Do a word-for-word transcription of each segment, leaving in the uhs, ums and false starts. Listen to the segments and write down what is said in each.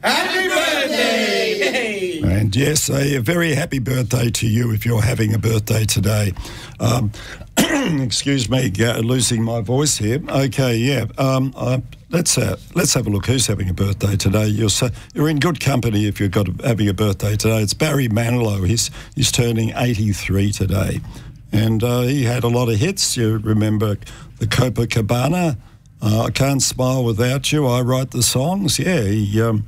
Happy birthday! And yes, a very happy birthday to you if you're having a birthday today. Um, excuse me, uh, losing my voice here. Okay, yeah. Um, uh, let's uh, let's have a look. Who's having a birthday today? You're so, you're in good company if you've got a, having a birthday today. It's Barry Manilow. He's he's turning eighty-three today, and uh, he had a lot of hits. You remember the Copacabana? Uh, I Can't Smile Without You. I Write the Songs. Yeah, he. Um,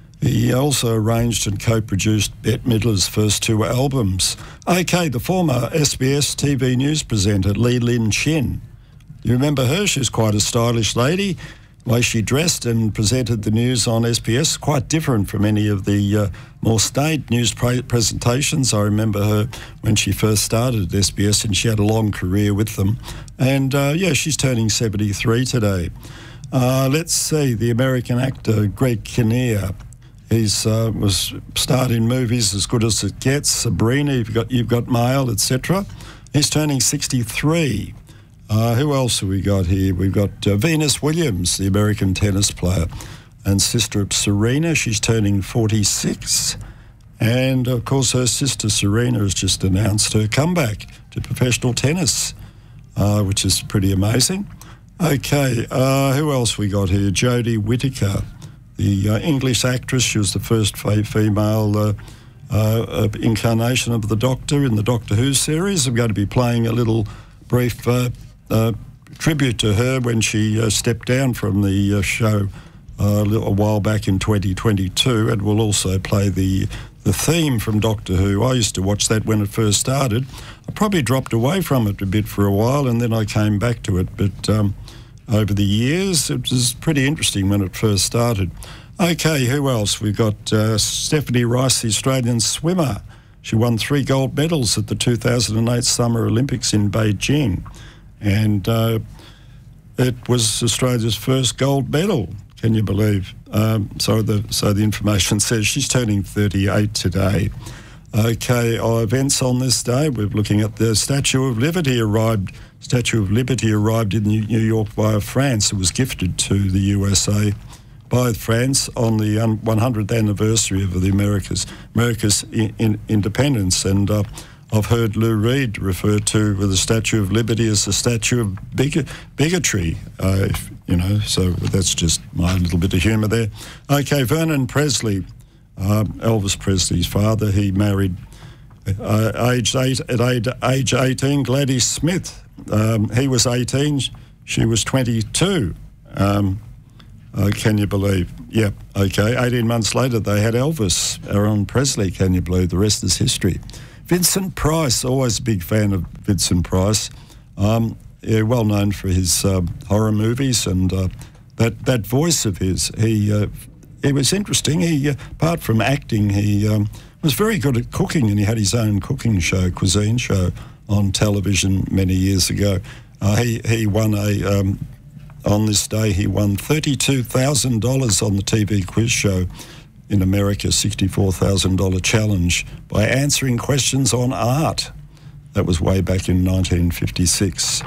He also arranged and co-produced Bette Midler's first two albums. Okay, the former S B S T V news presenter, Lee Lin Chin. You remember her? She's quite a stylish lady. The way she dressed and presented the news on S B S, quite different from any of the uh, more staid news pre- presentations. I remember her when she first started at S B S, and she had a long career with them. And, uh, yeah, she's turning seventy-three today. Uh, let's see, the American actor Greg Kinnear. He's uh, was starred in movies As Good as It Gets, Sabrina, You've Got You've Got Mail, et cetera. He's turning sixty-three. Uh, who else have we got here? We've got uh, Venus Williams, the American tennis player, and sister of Serena. She's turning forty-six. And, of course, her sister Serena has just announced her comeback to professional tennis, uh, which is pretty amazing. Okay, uh, who else we got here? Jodie Whittaker. The uh, English actress. She was the first female uh, uh, incarnation of the Doctor in the Doctor Who series. I'm going to be playing a little brief uh, uh, tribute to her when she uh, stepped down from the uh, show uh, a little while back in twenty twenty-two, and we'll also play the the theme from Doctor Who. I used to watch that when it first started. I probably dropped away from it a bit for a while, and then I came back to it, but... Um, Over the years, it was pretty interesting when it first started. Okay, who else? We've got uh, Stephanie Rice, the Australian swimmer. She won three gold medals at the two thousand eight Summer Olympics in Beijing. And uh, it was Australia's first gold medal, can you believe? Um, so, the, so the information says she's turning thirty-eight today. Okay, our events on this day, we're looking at the Statue of Liberty arrived... Statue of Liberty arrived in New York via France. It was gifted to the U S A by France on the one hundredth anniversary of the America's America's in, in independence. And uh, I've heard Lou Reed refer to the Statue of Liberty as the statue of big, bigotry. Uh, if, you know, so that's just my little bit of humour there. Okay, Vernon Presley, uh, Elvis Presley's father. He married uh, aged eight at age eighteen Gladys Smith. Um, he was eighteen, she was twenty-two. Um, uh, can you believe? Yep, okay. eighteen months later, they had Elvis, Aaron Presley, can you believe? The rest is history. Vincent Price, always a big fan of Vincent Price. Um, yeah, well known for his uh, horror movies and uh, that, that voice of his. He, uh, he was interesting. He, uh, apart from acting, he um, was very good at cooking, and he had his own cooking show, cuisine show, on television many years ago. Uh, he, he won a, um, on this day, he won thirty-two thousand dollars on the T V quiz show in America, sixty-four thousand dollars challenge, by answering questions on art. That was way back in nineteen fifty-six.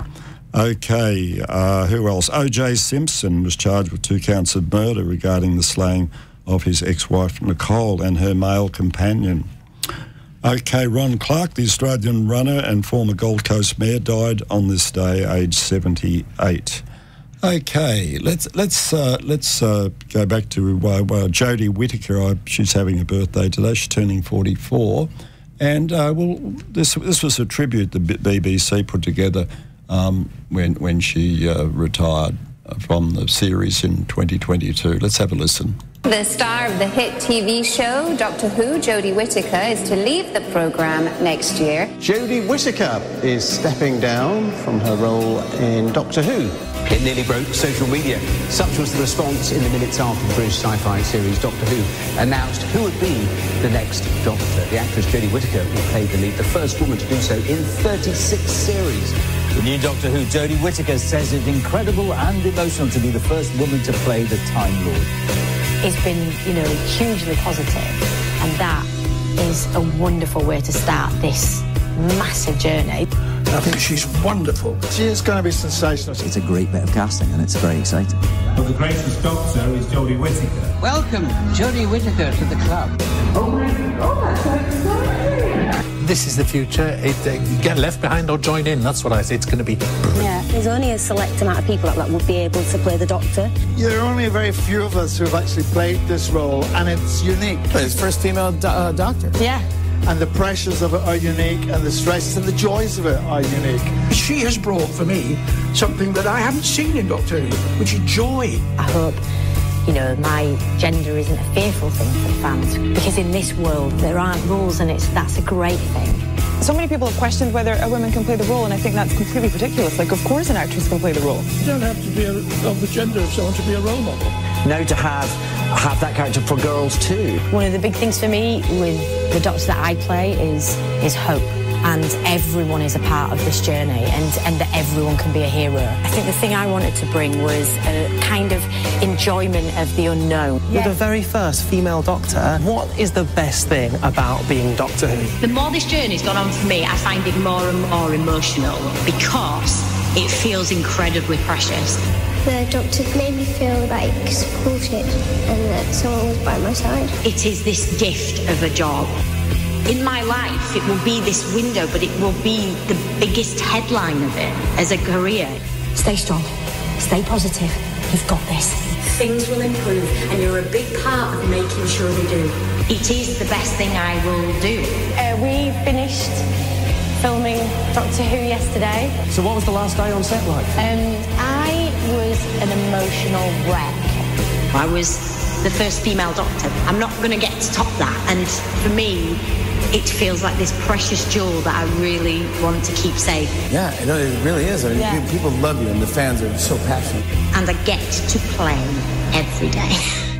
Okay, uh, who else? O J Simpson was charged with two counts of murder regarding the slaying of his ex-wife Nicole and her male companion. Okay, Ron Clark, the Australian runner and former Gold Coast mayor, died on this day, aged seventy-eight. Okay, let's let's uh, let's uh, go back to uh, well, Jodie Whittaker. I, she's having a birthday today. She's turning forty-four, and uh, well, this this was a tribute the B B C put together um, when when she uh, retired from the series in twenty twenty-two. Let's have a listen. The star of the hit T V show Doctor Who, Jodie Whittaker, is to leave the programme next year. Jodie Whittaker is stepping down from her role in Doctor Who. It nearly broke social media. Such was the response in the minutes after the British sci-fi series Doctor Who announced who would be the next Doctor. The actress Jodie Whittaker will play the lead, the first woman to do so in thirty-six series. The new Doctor Who, Jodie Whittaker, says it's incredible and emotional to be the first woman to play the Time Lord. It's been, you know, hugely positive, and that is a wonderful way to start this massive journey. I think she's wonderful. She is going to be sensational. It's a great bit of casting and it's very exciting. Well, the greatest doctor is Jodie Whittaker. Welcome, Jodie Whittaker, to the club. Oh my God, that's so exciting. This is the future. It, uh, get left behind or join in. That's what I say. It's going to be brilliant. Yeah, there's only a select amount of people that, that would be able to play the Doctor. Yeah, there are only a very few of us who have actually played this role, and it's unique. It's first female do uh, doctor. Yeah. And the pressures of it are unique, and the stresses and the joys of it are unique. She has brought for me something that I haven't seen in Doctor Who, which is joy. I hope, you know, my gender isn't a fearful thing for the fans, because in this world there aren't rules, and it's that's a great thing. So many people have questioned whether a woman can play the role, and I think that's completely ridiculous. Like, of course an actress can play the role. You don't have to be a, of the gender of someone to be a role model. Now to have have that character for girls too. One of the big things for me with the Doctor that I play is is hope. And everyone is a part of this journey, and, and that everyone can be a hero. I think the thing I wanted to bring was a kind of enjoyment of the unknown. Yeah. You're the very first female Doctor. What is the best thing about being Doctor Who? The more this journey's gone on for me, I find it more and more emotional because it feels incredibly precious. The Doctor made me feel like supported and that someone was by my side. It is this gift of a job. In my life, it will be this window, but it will be the biggest headline of it as a career. Stay strong. Stay positive. You've got this. Things will improve, and you're a big part of making sure they do. It is the best thing I will do. Uh, we finished filming Doctor Who yesterday. So what was the last day on set like? Um, I was an emotional wreck. I was the first female Doctor. I'm not going to get to top that, and for me, it feels like this precious jewel that I really want to keep safe. Yeah, it really is. I mean, yeah. People love you, and the fans are so passionate. And I get to play every day.